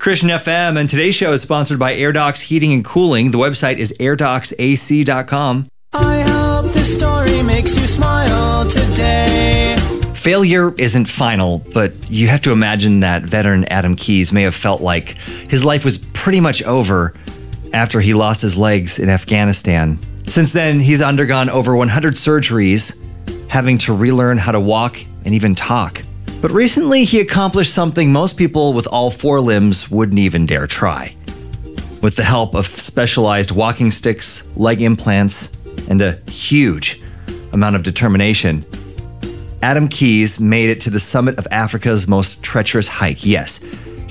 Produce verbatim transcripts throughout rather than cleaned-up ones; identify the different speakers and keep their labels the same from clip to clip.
Speaker 1: Christian F M, and today's show is sponsored by AirDocs Heating and Cooling. The website is air docs a c dot com.
Speaker 2: I hope this story makes you smile today.
Speaker 1: Failure isn't final, but you have to imagine that veteran Adam Keyes may have felt like his life was pretty much over after he lost his legs in Afghanistan. Since then, he's undergone over one hundred surgeries, having to relearn how to walk and even talk. But recently, he accomplished something most people with all four limbs wouldn't even dare try. With the help of specialized walking sticks, leg implants, and a huge amount of determination, Adam Keyes made it to the summit of Africa's most treacherous hike. Yes,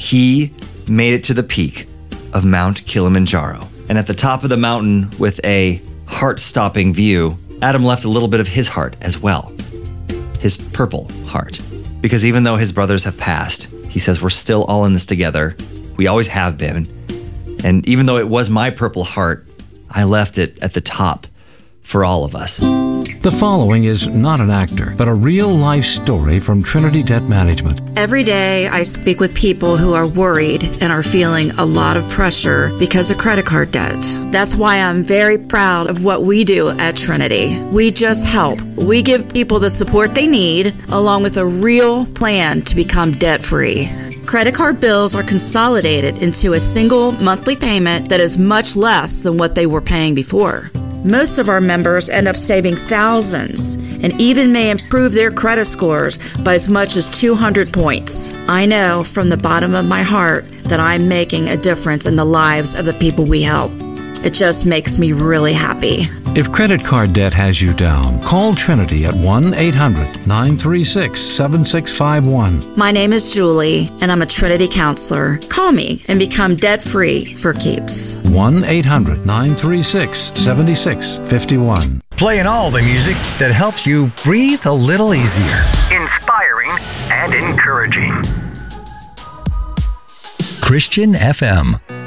Speaker 1: he made it to the peak of Mount Kilimanjaro. And at the top of the mountain with a heart-stopping view, Adam left a little bit of his heart as well. His purple heart. Because even though his brothers have passed, he says we're still all in this together. We always have been. And even though it was my purple heart, I left it at the top for all of us.
Speaker 3: The following is not an actor, but a real-life story from Trinity Debt Management.
Speaker 4: Every day I speak with people who are worried and are feeling a lot of pressure because of credit card debt. That's why I'm very proud of what we do at Trinity. We just help. We give people the support they need, along with a real plan to become debt-free. Credit card bills are consolidated into a single monthly payment that is much less than what they were paying before. Most of our members end up saving thousands and even may improve their credit scores by as much as two hundred points. I know from the bottom of my heart that I'm making a difference in the lives of the people we help. It just makes me really happy.
Speaker 3: If credit card debt has you down, call Trinity at one eight hundred nine three six seven six five one.
Speaker 4: My name is Julie, and I'm a Trinity counselor. Call me and become debt-free for keeps.
Speaker 3: one eight hundred nine three six seven six five one.
Speaker 5: Playing all the music that helps you breathe a little easier.
Speaker 6: Inspiring and encouraging.
Speaker 5: Christian F M.